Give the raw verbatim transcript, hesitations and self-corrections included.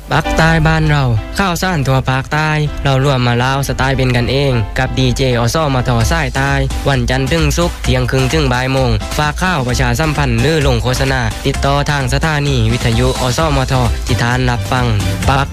ภาคใต้บ้านเราข้าวสารทั่วภาคใต้เรารวมมาเล่าสไตล์เป็นกันเองกับดีเจอสมทสายใต้วันจันทร์ถึงศุกร์เที่ยงครึ่งถึงบ่ายโมงฝากข้าวประชาสัมพันธ์หรือลงโฆษณาติดต่อทางสถานีวิทยุอสมทที่ทานรับฟังภาค